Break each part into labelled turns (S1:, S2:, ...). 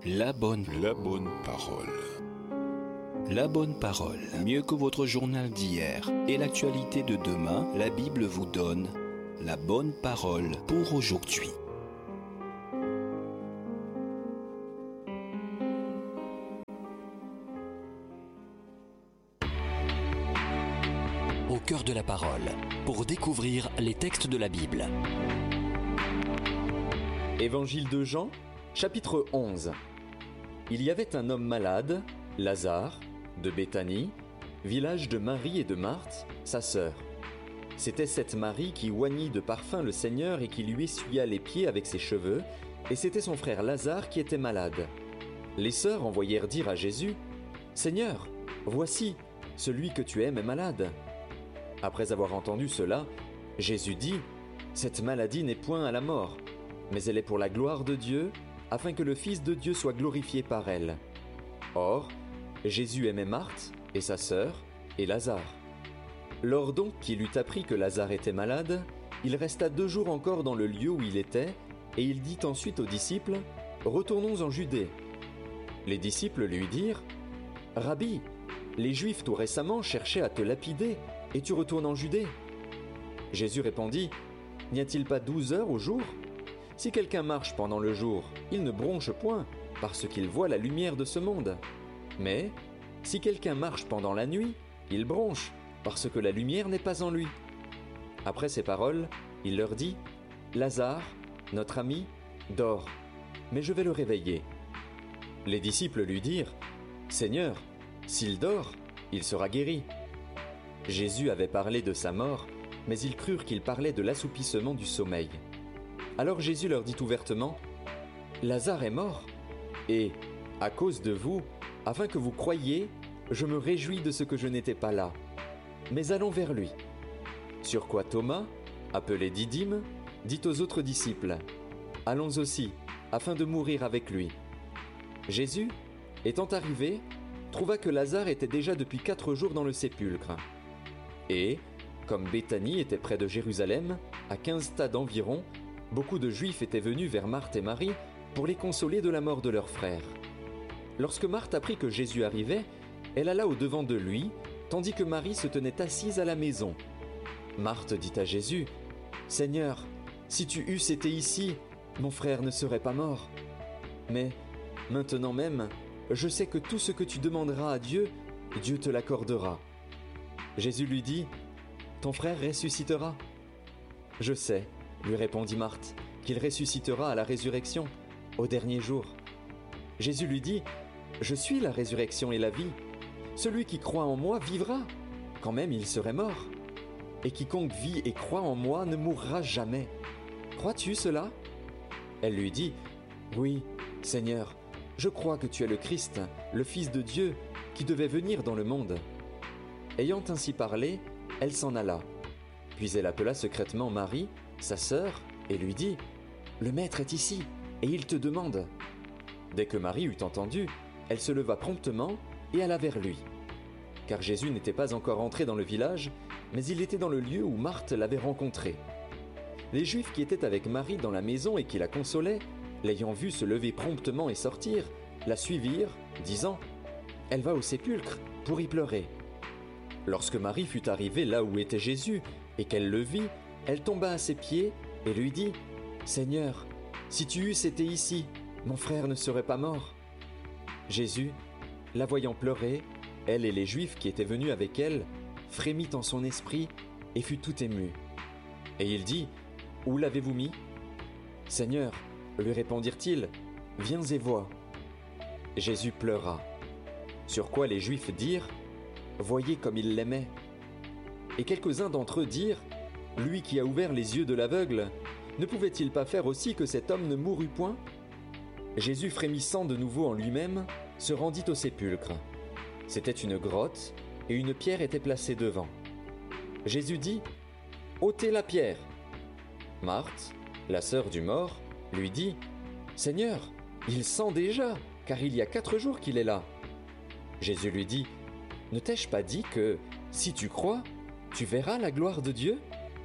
S1: La bonne parole. La bonne parole, mieux que votre journal d'hier et l'actualité de demain, la Bible vous donne la bonne parole pour aujourd'hui.
S2: Au cœur de la parole, pour découvrir les textes de la Bible.
S3: Évangile de Jean, chapitre 11. Il y avait un homme malade, Lazare, de Béthanie, village de Marie et de Marthe, sa sœur. C'était cette Marie qui oignit de parfum le Seigneur et qui lui essuya les pieds avec ses cheveux, et c'était son frère Lazare qui était malade. Les sœurs envoyèrent dire à Jésus : « Seigneur, voici, celui que tu aimes est malade. » Après avoir entendu cela, Jésus dit : « Cette maladie n'est point à la mort, mais elle est pour la gloire de Dieu, afin que le Fils de Dieu soit glorifié par elle. » Or, Jésus aimait Marthe et sa sœur et Lazare. Lors donc qu'il eut appris que Lazare était malade, il resta 2 jours encore dans le lieu où il était, et il dit ensuite aux disciples : « Retournons en Judée. » Les disciples lui dirent : « Rabbi, les Juifs tout récemment cherchaient à te lapider, et tu retournes en Judée ?» Jésus répondit : « N'y a-t-il pas 12 heures au jour ? Si quelqu'un marche pendant le jour, il ne bronche point, parce qu'il voit la lumière de ce monde. Mais si quelqu'un marche pendant la nuit, il bronche, parce que la lumière n'est pas en lui. » Après ces paroles, il leur dit : « Lazare, notre ami, dort, mais je vais le réveiller. » Les disciples lui dirent : « Seigneur, s'il dort, il sera guéri. » Jésus avait parlé de sa mort, mais ils crurent qu'il parlait de l'assoupissement du sommeil. Alors Jésus leur dit ouvertement : « Lazare est mort, et, à cause de vous, afin que vous croyiez, je me réjouis de ce que je n'étais pas là. Mais allons vers lui. » Sur quoi Thomas, appelé Didyme, dit aux autres disciples : « Allons aussi, afin de mourir avec lui. » Jésus, étant arrivé, trouva que Lazare était déjà depuis 4 jours dans le sépulcre. Et, comme Béthanie était près de Jérusalem, à 15 stades environ, beaucoup de Juifs étaient venus vers Marthe et Marie pour les consoler de la mort de leur frère. Lorsque Marthe apprit que Jésus arrivait, elle alla au-devant de lui, tandis que Marie se tenait assise à la maison. Marthe dit à Jésus : « Seigneur, si tu eusses été ici, mon frère ne serait pas mort. Mais maintenant même, je sais que tout ce que tu demanderas à Dieu, Dieu te l'accordera. » Jésus lui dit : « Ton frère ressuscitera. » « Je sais, lui répondit Marthe, qu'il ressuscitera à la résurrection, au dernier jour. » Jésus lui dit : « Je suis la résurrection et la vie. Celui qui croit en moi vivra, quand même il serait mort. Et quiconque vit et croit en moi ne mourra jamais. Crois-tu cela ? » Elle lui dit : « Oui, Seigneur, je crois que tu es le Christ, le Fils de Dieu, qui devait venir dans le monde. » Ayant ainsi parlé, elle s'en alla. Puis elle appela secrètement Marie, sa sœur, et lui dit : « Le Maître est ici, et il te demande. » Dès que Marie eut entendu, elle se leva promptement et alla vers lui. Car Jésus n'était pas encore entré dans le village, mais il était dans le lieu où Marthe l'avait rencontré. Les Juifs qui étaient avec Marie dans la maison et qui la consolaient, l'ayant vue se lever promptement et sortir, la suivirent, disant : « Elle va au sépulcre pour y pleurer. » Lorsque Marie fut arrivée là où était Jésus et qu'elle le vit, elle tomba à ses pieds et lui dit : « Seigneur, si tu eusses été ici, mon frère ne serait pas mort. » Jésus, la voyant pleurer, elle et les Juifs qui étaient venus avec elle, frémit en son esprit et fut tout ému. Et il dit : « Où l'avez-vous mis ? » « Seigneur, lui répondirent-ils, viens et vois. » Jésus pleura. Sur quoi les Juifs dirent : « Voyez comme il l'aimait. » Et quelques-uns d'entre eux dirent : « Lui qui a ouvert les yeux de l'aveugle, ne pouvait-il pas faire aussi que cet homme ne mourût point ? » Jésus, frémissant de nouveau en lui-même, se rendit au sépulcre. C'était une grotte, et une pierre était placée devant. Jésus dit : « Ôtez la pierre. » Marthe, la sœur du mort, lui dit : « Seigneur, il sent déjà, car il y a 4 jours qu'il est là. » Jésus lui dit : « Ne t'ai-je pas dit que, si tu crois, tu verras la gloire de Dieu ? »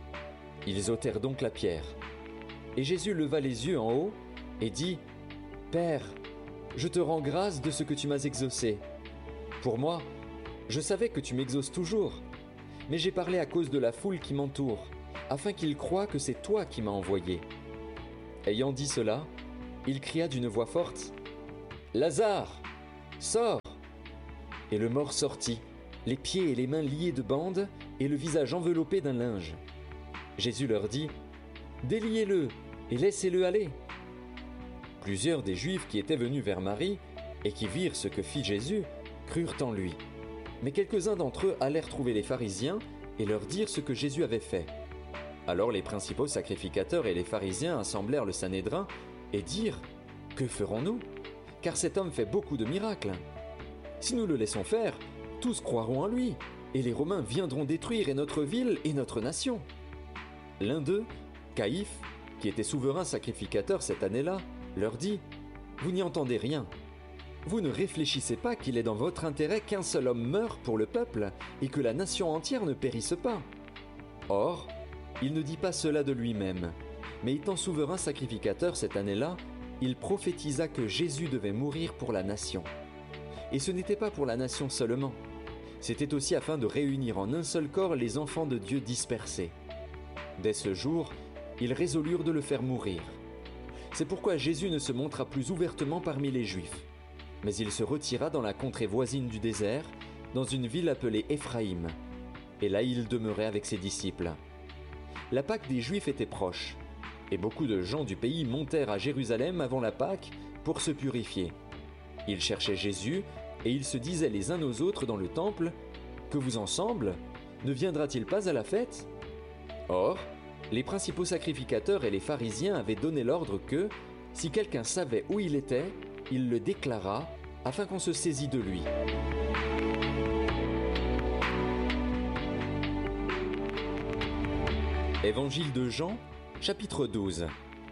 S3: Ils ôtèrent donc la pierre. Et Jésus leva les yeux en haut et dit : « Père, je te rends grâce de ce que tu m'as exaucé. Pour moi, je savais que tu m'exauces toujours, mais j'ai parlé à cause de la foule qui m'entoure, afin qu'ils croient que c'est toi qui m'as envoyé. » Ayant dit cela, il cria d'une voix forte, « Lazare, sors !» Et le mort sortit, les pieds et les mains liés de bandes et le visage enveloppé d'un linge. Jésus leur dit, « Déliez-le et laissez-le aller. » Plusieurs des Juifs qui étaient venus vers Marie et qui virent ce que fit Jésus crurent en lui. Mais quelques-uns d'entre eux allèrent trouver les pharisiens et leur dirent ce que Jésus avait fait. Alors les principaux sacrificateurs et les pharisiens assemblèrent le Sanhédrin et dirent, « Que ferons-nous ? Car cet homme fait beaucoup de miracles. Si nous le laissons faire, tous croiront en lui, et les Romains viendront détruire notre ville et notre nation. » L'un d'eux, Caïphe, qui était souverain sacrificateur cette année-là, leur dit, « Vous n'y entendez rien. Vous ne réfléchissez pas qu'il est dans votre intérêt qu'un seul homme meure pour le peuple et que la nation entière ne périsse pas. » Or, il ne dit pas cela de lui-même, mais étant souverain sacrificateur cette année-là, il prophétisa que Jésus devait mourir pour la nation. Et ce n'était pas pour la nation seulement, c'était aussi afin de réunir en un seul corps les enfants de Dieu dispersés. Dès ce jour, ils résolurent de le faire mourir. C'est pourquoi Jésus ne se montra plus ouvertement parmi les Juifs, mais il se retira dans la contrée voisine du désert, dans une ville appelée Éphraïm, et là il demeurait avec ses disciples. La Pâque des Juifs était proche, et beaucoup de gens du pays montèrent à Jérusalem avant la Pâque pour se purifier. Ils cherchaient Jésus, et ils se disaient les uns aux autres dans le temple, « Que vous ensemble, ne viendra-t-il pas à la fête ?» Or, les principaux sacrificateurs et les pharisiens avaient donné l'ordre que, si quelqu'un savait où il était, il le déclarât, afin qu'on se saisît de lui. Évangile de Jean, chapitre 12.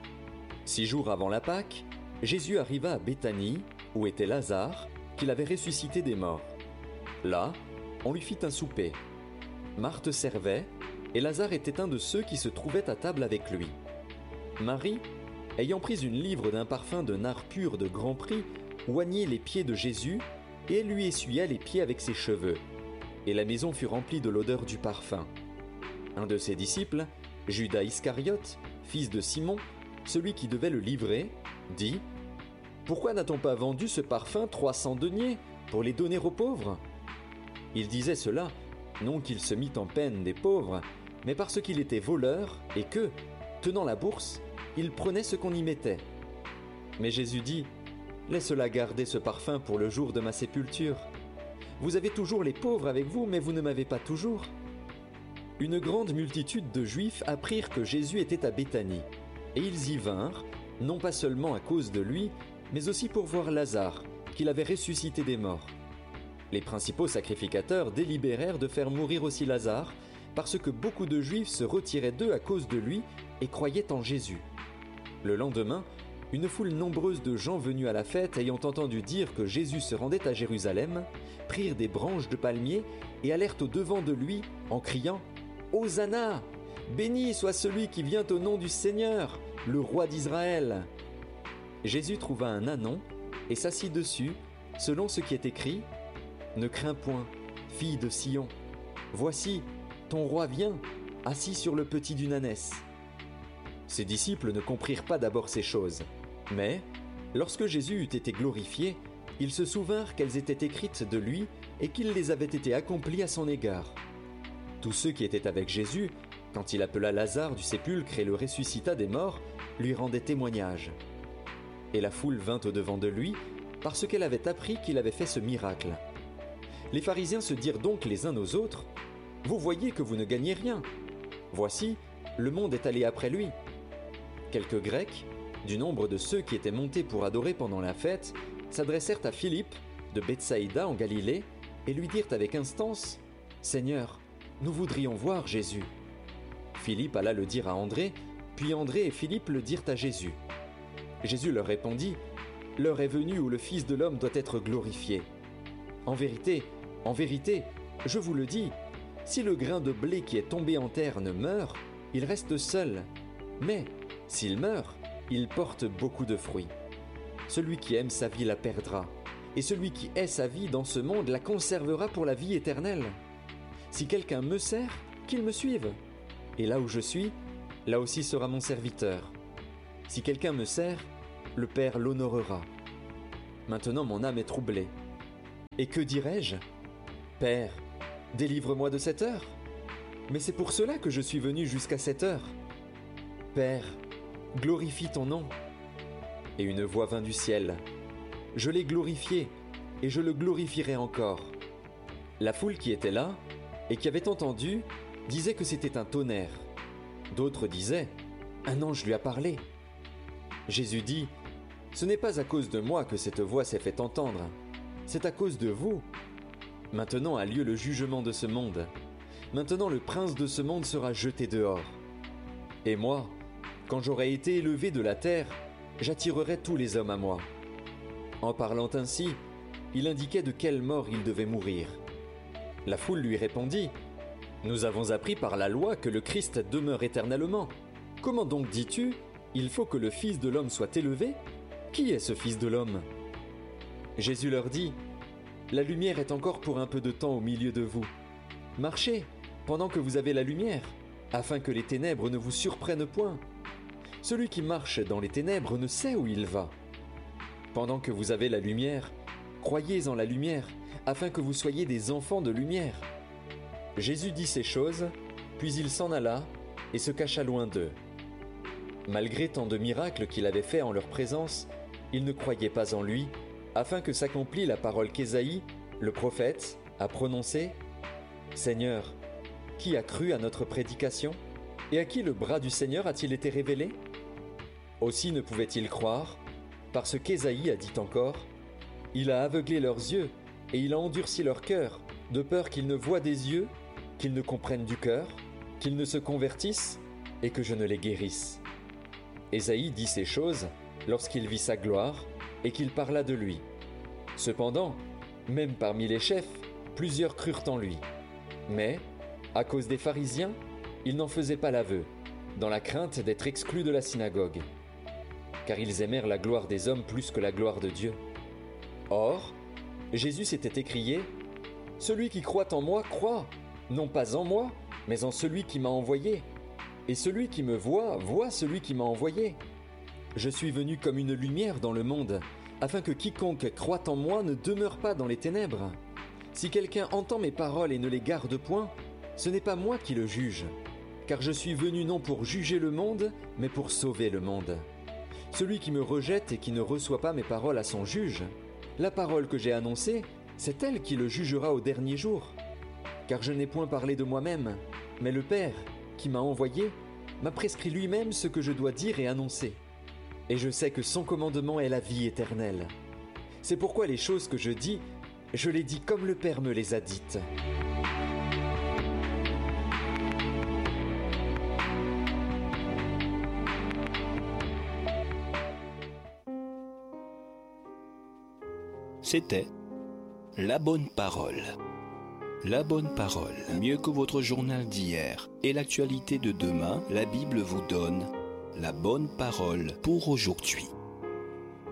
S3: 6 jours avant la Pâque, Jésus arriva à Béthanie, où était Lazare, qu'il avait ressuscité des morts. Là, on lui fit un souper. Marthe servait, et Lazare était un de ceux qui se trouvaient à table avec lui. Marie, ayant pris une livre d'un parfum de nard pur de grand prix, oignit les pieds de Jésus, et elle lui essuya les pieds avec ses cheveux. Et la maison fut remplie de l'odeur du parfum. Un de ses disciples, Judas Iscariote, fils de Simon, celui qui devait le livrer, dit « Pourquoi n'a-t-on pas vendu ce parfum 300 deniers pour les donner aux pauvres ?» Il disait cela, non qu'il se mît en peine des pauvres, mais parce qu'il était voleur et que, tenant la bourse, il prenait ce qu'on y mettait. Mais Jésus dit « Laisse-la garder ce parfum pour le jour de ma sépulture. Vous avez toujours les pauvres avec vous, mais vous ne m'avez pas toujours. » Une grande multitude de Juifs apprirent que Jésus était à Béthanie, et ils y vinrent, non pas seulement à cause de lui, mais aussi pour voir Lazare, qu'il avait ressuscité des morts. Les principaux sacrificateurs délibérèrent de faire mourir aussi Lazare, parce que beaucoup de Juifs se retiraient d'eux à cause de lui et croyaient en Jésus. Le lendemain, une foule nombreuse de gens venus à la fête ayant entendu dire que Jésus se rendait à Jérusalem, prirent des branches de palmier et allèrent au-devant de lui en criant « Hosanna ! Béni soit celui qui vient au nom du Seigneur, le roi d'Israël !» Jésus trouva un ânon et s'assit dessus, selon ce qui est écrit « Ne crains point, fille de Sion, voici, ton roi vient, assis sur le petit d'une ânesse. » Ses disciples ne comprirent pas d'abord ces choses, mais, lorsque Jésus eut été glorifié, ils se souvinrent qu'elles étaient écrites de lui et qu'il les avait été accomplies à son égard. Tous ceux qui étaient avec Jésus, quand il appela Lazare du sépulcre et le ressuscita des morts, lui rendaient témoignage. Et la foule vint au-devant de lui, parce qu'elle avait appris qu'il avait fait ce miracle. Les pharisiens se dirent donc les uns aux autres, « Vous voyez que vous ne gagnez rien. Voici, le monde est allé après lui. » Quelques Grecs, du nombre de ceux qui étaient montés pour adorer pendant la fête, s'adressèrent à Philippe, de Bethsaïda en Galilée, et lui dirent avec instance, « Seigneur, nous voudrions voir Jésus. » Philippe alla le dire à André, puis André et Philippe le dirent à Jésus. Jésus leur répondit, « L'heure est venue où le Fils de l'homme doit être glorifié. En vérité, je vous le dis, si le grain de blé qui est tombé en terre ne meurt, il reste seul, mais s'il meurt, il porte beaucoup de fruits. Celui qui aime sa vie la perdra, et celui qui hait sa vie dans ce monde la conservera pour la vie éternelle. Si quelqu'un me sert, qu'il me suive. Et là où je suis, là aussi sera mon serviteur. Si quelqu'un me sert, le Père l'honorera. Maintenant mon âme est troublée. Et que dirai-je ? Père, délivre-moi de cette heure. Mais c'est pour cela que je suis venu jusqu'à cette heure. Père, glorifie ton nom. Et une voix vint du ciel. Je l'ai glorifié, et je le glorifierai encore. La foule qui était là, et qui avait entendu, disait que c'était un tonnerre. D'autres disaient, un ange lui a parlé. Jésus dit, ce n'est pas à cause de moi que cette voix s'est fait entendre, c'est à cause de vous. Maintenant a lieu le jugement de ce monde. Maintenant le prince de ce monde sera jeté dehors. Et moi, quand j'aurai été élevé de la terre, j'attirerai tous les hommes à moi. En parlant ainsi, il indiquait de quelle mort il devait mourir. La foule lui répondit, « Nous avons appris par la loi que le Christ demeure éternellement. Comment donc dis-tu, il faut que le Fils de l'homme soit élevé ? Qui est ce Fils de l'homme » Jésus leur dit, « La lumière est encore pour un peu de temps au milieu de vous. Marchez, pendant que vous avez la lumière, afin que les ténèbres ne vous surprennent point. Celui qui marche dans les ténèbres ne sait où il va. Pendant que vous avez la lumière, croyez en la lumière, afin que vous soyez des enfants de lumière. » Jésus dit ces choses, puis il s'en alla et se cacha loin d'eux. Malgré tant de miracles qu'il avait faits en leur présence, ils ne croyaient pas en lui, afin que s'accomplît la parole qu'Ésaïe, le prophète, a prononcée. « Seigneur, qui a cru à notre prédication ? Et à qui le bras du Seigneur a-t-il été révélé ? Aussi ne pouvaient-ils croire, parce qu'Ésaïe a dit encore, « Il a aveuglé leurs yeux, et il a endurci leur cœur, de peur qu'ils ne voient des yeux, qu'ils ne comprennent du cœur, qu'ils ne se convertissent, et que je ne les guérisse. » Ésaïe dit ces choses lorsqu'il vit sa gloire, et qu'il parla de lui. Cependant, même parmi les chefs, plusieurs crurent en lui. Mais, à cause des pharisiens, ils n'en faisaient pas l'aveu, dans la crainte d'être exclus de la synagogue. Car ils aimèrent la gloire des hommes plus que la gloire de Dieu. Or, Jésus s'était écrié, « Celui qui croit en moi croit, non pas en moi, mais en celui qui m'a envoyé. Et celui qui me voit, voit celui qui m'a envoyé. Je suis venu comme une lumière dans le monde, afin que quiconque croit en moi ne demeure pas dans les ténèbres. Si quelqu'un entend mes paroles et ne les garde point, ce n'est pas moi qui le juge, car je suis venu non pour juger le monde, mais pour sauver le monde. Celui qui me rejette et qui ne reçoit pas mes paroles à son juge, la parole que j'ai annoncée, c'est elle qui le jugera au dernier jour. Car je n'ai point parlé de moi-même, mais le Père, qui m'a envoyé, m'a prescrit lui-même ce que je dois dire et annoncer. Et je sais que son commandement est la vie éternelle. C'est pourquoi les choses que je dis, je les dis comme le Père me les a dites.
S1: C'était La Bonne Parole. La Bonne Parole, mieux que votre journal d'hier et l'actualité de demain, la Bible vous donne la bonne parole pour aujourd'hui.